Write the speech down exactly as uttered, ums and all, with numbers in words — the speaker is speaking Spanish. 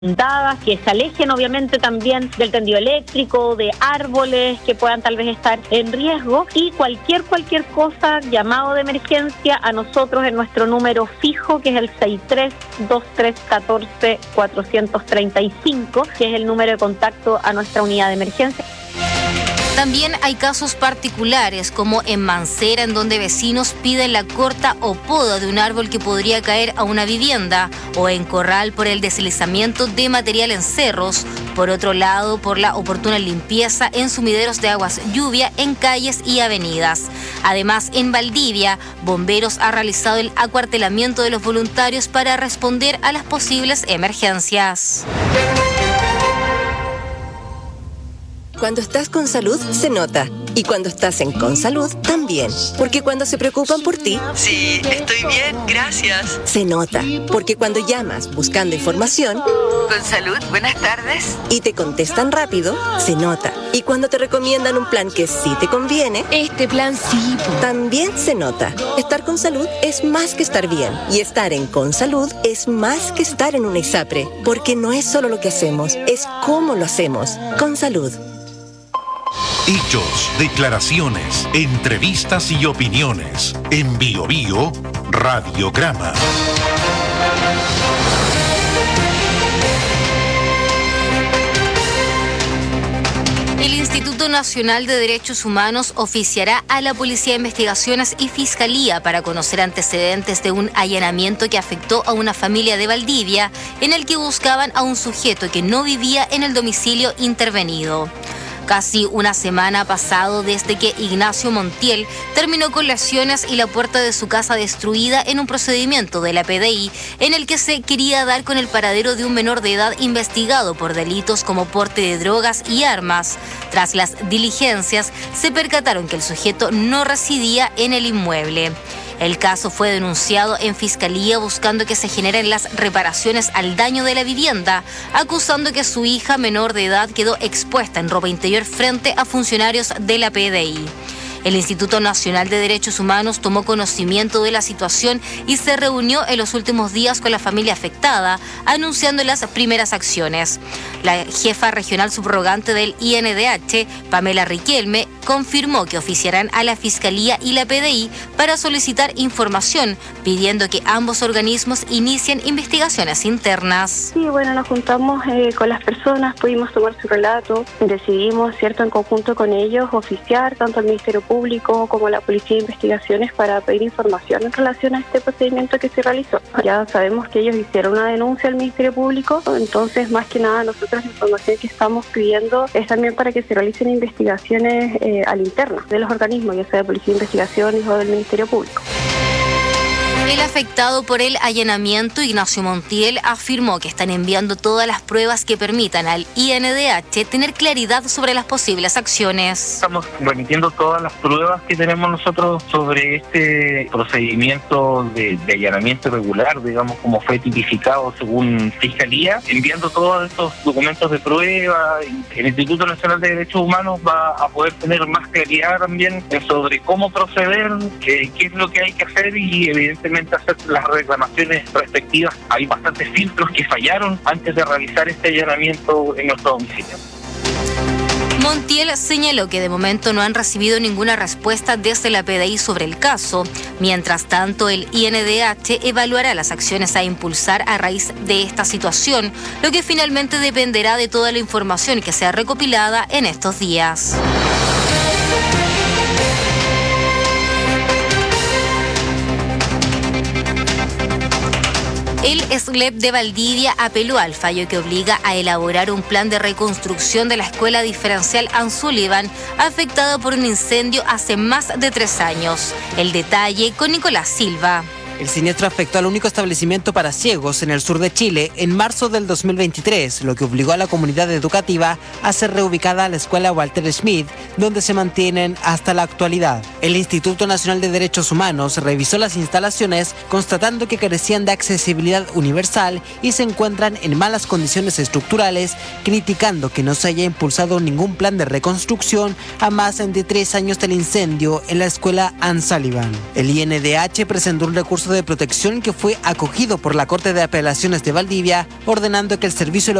dadas, que se alejen obviamente también del tendido eléctrico, de árboles que puedan tal vez estar en riesgo, y cualquier cualquier cosa, llamado de emergencia a nosotros en nuestro número fijo, que es el seis tres dos tres uno cuatro cuatro tres cinco, que es el número de contacto a nuestra unidad de emergencia. También hay casos particulares, como en Mancera, en donde vecinos piden la corta o poda de un árbol que podría caer a una vivienda, o en Corral por el deslizamiento de material en cerros. Por otro lado, por la oportuna limpieza en sumideros de aguas lluvia en calles y avenidas. Además, en Valdivia, Bomberos ha realizado el acuartelamiento de los voluntarios para responder a las posibles emergencias. Cuando estás con salud, se nota. Y cuando estás en Consalud, también. Porque cuando se preocupan por ti... Sí, estoy bien, gracias. Se nota. Porque cuando llamas buscando información... Consalud, buenas tardes. Y te contestan rápido, se nota. Y cuando te recomiendan un plan que sí te conviene... Este plan sí. También se nota. Estar con salud es más que estar bien. Y estar en Consalud es más que estar en una ISAPRE. Porque no es solo lo que hacemos, es cómo lo hacemos. Consalud. Hechos, declaraciones, entrevistas y opiniones. En Bio Bio, Radiograma. El Instituto Nacional de Derechos Humanos oficiará a la Policía de Investigaciones y Fiscalía para conocer antecedentes de un allanamiento que afectó a una familia de Valdivia, en el que buscaban a un sujeto que no vivía en el domicilio intervenido. Casi una semana ha pasado desde que Ignacio Montiel terminó con lesiones y la puerta de su casa destruida en un procedimiento de la P D I en el que se quería dar con el paradero de un menor de edad investigado por delitos como porte de drogas y armas. Tras las diligencias, se percataron que el sujeto no residía en el inmueble. El caso fue denunciado en Fiscalía buscando que se generen las reparaciones al daño de la vivienda, acusando que su hija menor de edad quedó expuesta en ropa interior frente a funcionarios de la P D I. El Instituto Nacional de Derechos Humanos tomó conocimiento de la situación y se reunió en los últimos días con la familia afectada, anunciando las primeras acciones. La jefa regional subrogante del I N D H, Pamela Riquelme, confirmó que oficiarán a la Fiscalía y la P D I para solicitar información, pidiendo que ambos organismos inicien investigaciones internas. Sí, bueno, nos juntamos eh, con las personas, pudimos tomar su relato, decidimos, cierto, en conjunto con ellos, oficiar tanto al Ministerio Público como la Policía de Investigaciones para pedir información en relación a este procedimiento que se realizó. Ya sabemos que ellos hicieron una denuncia al Ministerio Público, entonces más que nada nosotros la información que estamos pidiendo es también para que se realicen investigaciones eh, a la interna de los organismos, ya sea de Policía de Investigaciones o del Ministerio Público. El afectado por el allanamiento, Ignacio Montiel, afirmó que están enviando todas las pruebas que permitan al I N D H tener claridad sobre las posibles acciones. Estamos remitiendo todas las pruebas que tenemos nosotros sobre este procedimiento de, de allanamiento irregular, digamos, como fue tipificado según Fiscalía, enviando todos estos documentos de prueba. El Instituto Nacional de Derechos Humanos va a poder tener más claridad también sobre cómo proceder, qué, qué es lo que hay que hacer y evidentemente hacer las reclamaciones respectivas. Hay bastantes filtros que fallaron antes de realizar este allanamiento en nuestro domicilio. Montiel señaló que de momento no han recibido ninguna respuesta desde la P D I sobre el caso. Mientras tanto, el I N D H evaluará las acciones a impulsar a raíz de esta situación, lo que finalmente dependerá de toda la información que sea recopilada en estos días. El S L E P de Valdivia apeló al fallo que obliga a elaborar un plan de reconstrucción de la Escuela Diferencial Ann Sullivan, afectada por un incendio hace más de tres años. El detalle con Nicolás Silva. El siniestro afectó al único establecimiento para ciegos en el sur de Chile en marzo del dos mil veintitrés, lo que obligó a la comunidad educativa a ser reubicada a la escuela Walter Schmidt, donde se mantienen hasta la actualidad. El Instituto Nacional de Derechos Humanos revisó las instalaciones, constatando que carecían de accesibilidad universal y se encuentran en malas condiciones estructurales, criticando que no se haya impulsado ningún plan de reconstrucción a más de tres años del incendio en la escuela Ann Sullivan. El I N D H presentó un recurso recurso de protección que fue acogido por la Corte de Apelaciones de Valdivia, ordenando que el servicio